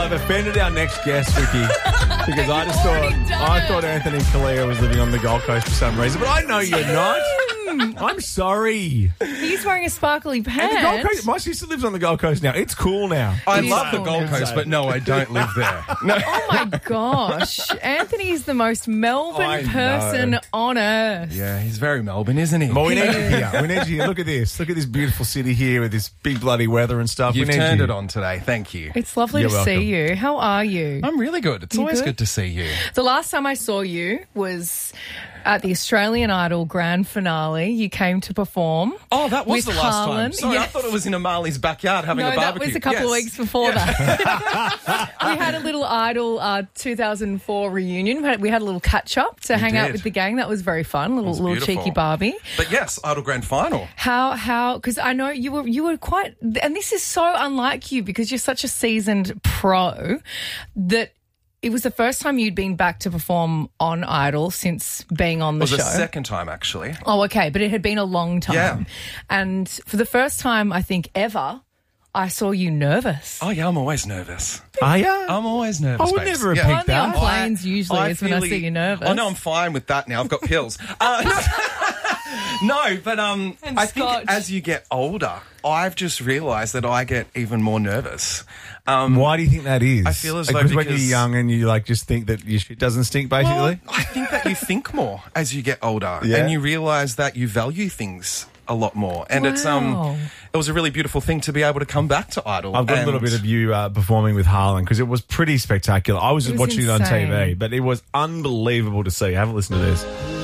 I've offended our next guest, Ricky, because I thought Anthony Kalia was living on the Gold Coast for some reason, but I know you're not. I'm sorry. He's wearing a sparkly And the pants. Gold Coast, my sister lives on the Gold Coast now. It's cool now. I It is love the cool Gold now. Coast, but no, I don't live there. No. Oh my gosh. Anthony's the most I Melbourne know. person on earth. Yeah, he's very Melbourne, isn't he? Well, we need you here. We need you. Look at this. Look at this beautiful city here with this big bloody weather and stuff. You've we need turned you. it on today. Thank you. It's lovely You're to welcome. see you. How are you? I'm really good. It's You always good? good to see you. The last time I saw you was at the Australian Idol grand finale. You came to perform. Oh, that was with the last Harlan. time. Sorry, I Yes. thought it was in Amali's backyard having No, a that barbecue. was a couple of Yes. weeks before that. We had a little Idol 2004 reunion. We had a little catch up to hang out did. with the gang. That was very fun. was Little beautiful. cheeky Barbie. But yes, Idol Grand Final. How? Because I know you were quite, and this is so unlike you because you're such a seasoned pro that. It was the first time you'd been back to perform on Idol since being on the It was show. the second time, actually. Oh, okay. But it had been a long time. Yeah. And for the first time, I think, ever, I saw you nervous. Oh, yeah, I'm always nervous. Are you? I'm always nervous. I would babes. never have Yeah. picked Only on that. planes usually is when I see you nervous. Oh, no, I'm fine with that now. I've got pills. No, but I think scotch. as you get older, I've just realised that I get even more nervous. Why do you think that is? I feel as though when you're because- young and you like just think that your shit doesn't stink, basically. Well, I think that you think more as you get older, Yeah. and you realise that you value things a lot more. And Wow. it was a really beautiful thing to be able to come back to Idol. I've got a little bit of you performing with Harlan because it was pretty spectacular. I was just was watching it on insane. TV, but it was unbelievable to see. Have a listen to this.